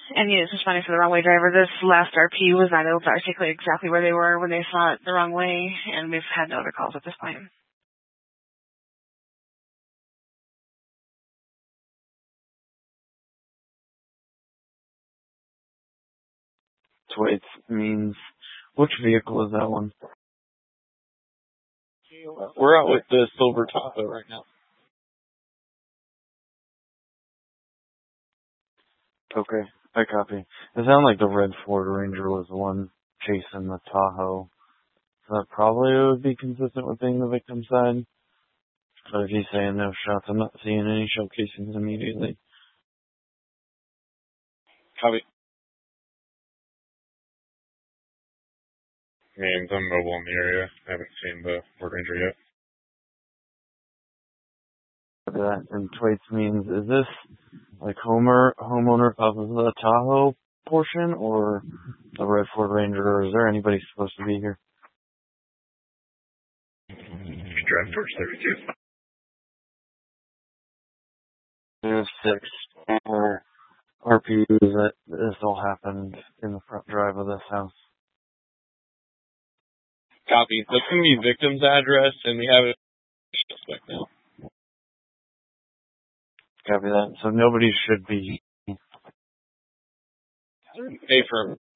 And yeah, it's just funny for the wrong-way driver. This last RP was not able to articulate exactly where they were when they saw it the wrong way, and we've had no other calls at this point. Twits means, which vehicle is that one? We're out with the silver Tahoe right now. Okay, I copy. It sounded like the red Ford Ranger was the one chasing the Tahoe. So that probably would be consistent with being the victim's side. But if he's saying no shots, I'm not seeing any shell casings immediately. Copy. Names, I'm mobile in the area. I haven't seen the Ford Ranger yet. That and Twaits means, is this like homeowner of the Tahoe portion or the red Ford Ranger, or is there anybody supposed to be here? You drive towards 32. There's 6 or RPUs that this all happened in the front drive of this house. Copy. That's going to be victim's address, and we have a suspect now. Copy that. So nobody should be. Hey, firm.